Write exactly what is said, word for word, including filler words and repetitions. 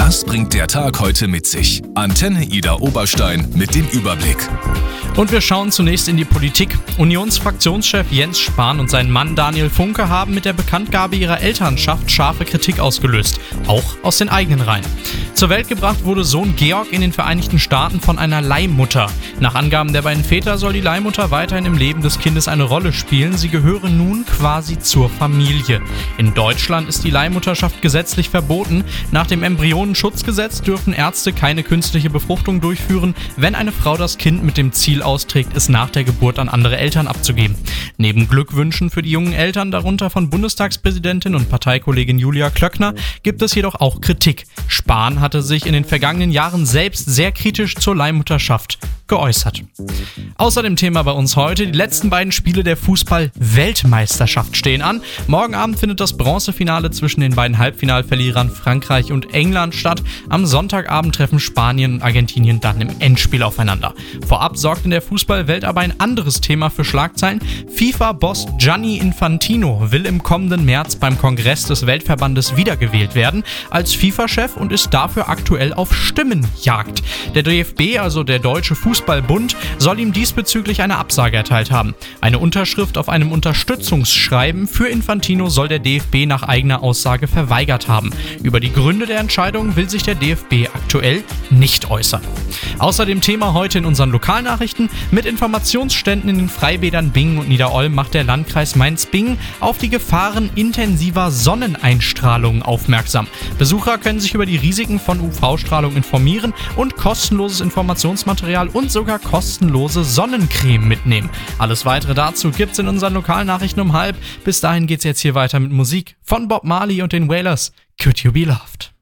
Das bringt der Tag heute mit sich. Antenne Ida Oberstein mit dem Überblick. Und wir schauen zunächst in die Politik. Unionsfraktionschef Jens Spahn und sein Mann Daniel Funke haben mit der Bekanntgabe ihrer Elternschaft scharfe Kritik ausgelöst, auch aus den eigenen Reihen. Zur Welt gebracht wurde Sohn Georg in den Vereinigten Staaten von einer Leihmutter. Nach Angaben der beiden Väter soll die Leihmutter weiterhin im Leben des Kindes eine Rolle spielen. Sie gehöre nun quasi zur Familie. In Deutschland ist die Leihmutterschaft gesetzlich verboten. Nach dem Embryonenschutzgesetz dürfen Ärzte keine künstliche Befruchtung durchführen, wenn eine Frau das Kind mit dem Ziel austrägt, es nach der Geburt an andere Eltern abzugeben. Neben Glückwünschen für die jungen Eltern, darunter von Bundestagspräsidentin und Parteikollegin Julia Klöckner, gibt es jedoch auch Kritik. Spahn hatte sich in den vergangenen Jahren selbst sehr kritisch zur Leihmutterschaft geäußert. Außerdem Thema bei uns heute: die letzten beiden Spiele der Fußball-Weltmeisterschaft stehen an. Morgen Abend findet das Bronzefinale zwischen den beiden Halbfinalverlierern Frankreich und England statt. Am Sonntagabend treffen Spanien und Argentinien dann im Endspiel aufeinander. Vorab sorgt in der Fußballwelt aber ein anderes Thema für Schlagzeilen. FIFA-Boss Gianni Infantino will im kommenden März beim Kongress des Weltverbandes wiedergewählt werden als FIFA-Chef und ist dafür aktuell auf Stimmenjagd. Der D F B, also der Deutsche Fußballbund, soll ihm diesbezüglich eine Absage erteilt haben. Eine Unterschrift auf einem Unterstützungsschreiben für Infantino soll der D F B nach eigener Aussage verweigert haben. Über die Gründe der Entscheidung will sich der D F B aktuell nicht äußern. Außerdem Thema heute in unseren Lokalnachrichten: mit Informationsständen in den Freibädern Bingen und Niederolm macht der Landkreis Mainz-Bingen auf die Gefahren intensiver Sonneneinstrahlung aufmerksam. Besucher können sich über die Risiken von U V-Strahlung informieren und kostenloses Informationsmaterial und sogar kostenlose Sonnencreme mitnehmen. Alles weitere dazu gibt's in unseren Lokalnachrichten um halb. Bis dahin geht's jetzt hier weiter mit Musik von Bob Marley und den Wailers. Could You Be Loved?